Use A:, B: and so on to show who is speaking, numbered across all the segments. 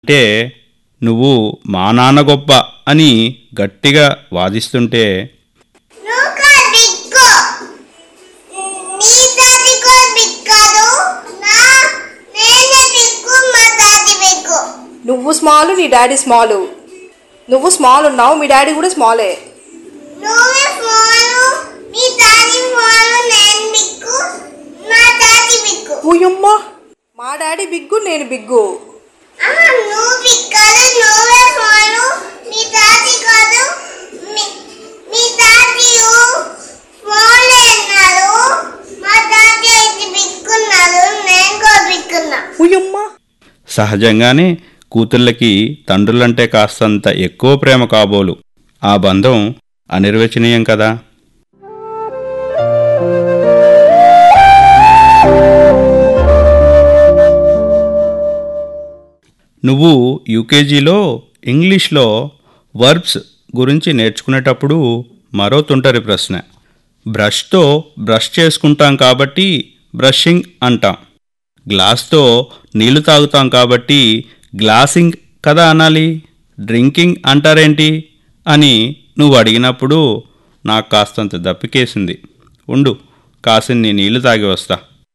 A: అంటే నువ్వు మా నాన్న గొప్ప అని గట్టిగా వాదిస్తుంటే
B: నువ్వు స్మాల్, నీ డాడీ స్మాల్. నువ్వు స్మాల్ ఉన్నావు, మీ డాడీ కూడా స్మాలే. ఓయమ్మా, మా డాడీ బిగ్గు, నేను బిగ్గు.
A: సహజంగానే కూతుళ్ళకి తండ్రులంటే కాస్తంత ఎక్కువ ప్రేమ కాబోలు. ఆ బంధం అనిర్వచనీయం కదా. నువ్వు యూకేజీలో ఇంగ్లీష్లో వర్బ్స్ గురించి నేర్చుకునేటప్పుడు మరో తుంటరి ప్రశ్న. బ్రష్తో బ్రష్ చేసుకుంటాం కాబట్టి బ్రషింగ్ అంటాం, గ్లాస్తో నీళ్లు తాగుతాం కాబట్టి గ్లాసింగ్ కదా అనాలి, డ్రింకింగ్ అంటారేంటి అని నువ్వు అడిగినప్పుడు నాకు కాస్తంత దప్పికేసింది. ఉండు, కాసిన్ని నీళ్లు తాగి వస్తా.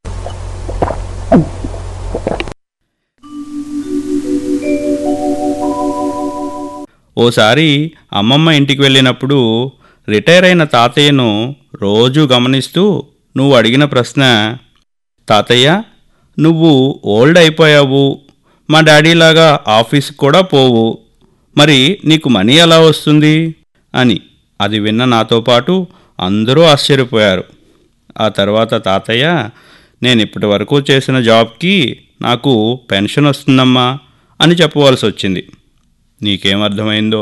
A: ఓసారి అమ్మమ్మ ఇంటికి వెళ్ళినప్పుడు రిటైర్ అయిన తాతయ్యను రోజూ గమనిస్తూ నువ్వు అడిగిన ప్రశ్న, తాతయ్య నువ్వు ఓల్డ్ అయిపోయావు, మా డాడీలాగా ఆఫీస్కి కూడా పోవు, మరి నీకు మనీ ఎలా వస్తుంది అని. అది విన్న నాతో పాటు అందరూ ఆశ్చర్యపోయారు. ఆ తర్వాత తాతయ్య, నేను ఇప్పటి వరకు చేసిన జాబ్కి నాకు పెన్షన్ వస్తుందమ్మా అని చెప్పవలసి వచ్చింది. నీకేమర్థమైందో?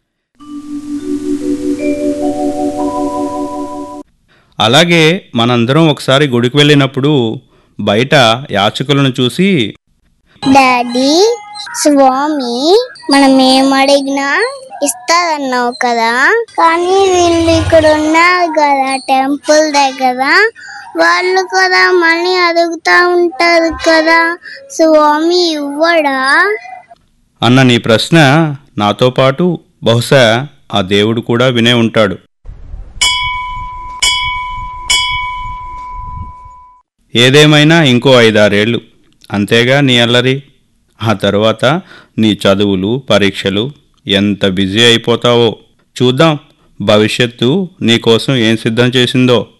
A: అలాగే మనందరం ఒకసారి గుడికి వెళ్ళినప్పుడు బయట యాచకులను చూసి,
C: డాడీ స్వామి మనం ఏమడిగినా ఇస్తారన్నావు కదా, కానీ వీళ్ళు ఇక్కడ ఉన్నారు కదా టెంపుల్ దగ్గర, వాళ్ళు కదా మనీ అడుగుతా ఉంటారు కదా, స్వామి ఇవ్వడా
A: అన్న నీ ప్రశ్న నాతో పాటు బహుశా ఆ దేవుడు కూడా వినే ఉంటాడు. ఏదేమైనా ఇంకో 5-6 ఏళ్ళు అంతేగా నీ అల్లరి. ఆ తర్వాత నీ చదువులు, పరీక్షలు, ఎంత బిజీ అయిపోతావో చూద్దాం భవిష్యత్తు నీకోసం ఏం సిద్ధం చేసిందో.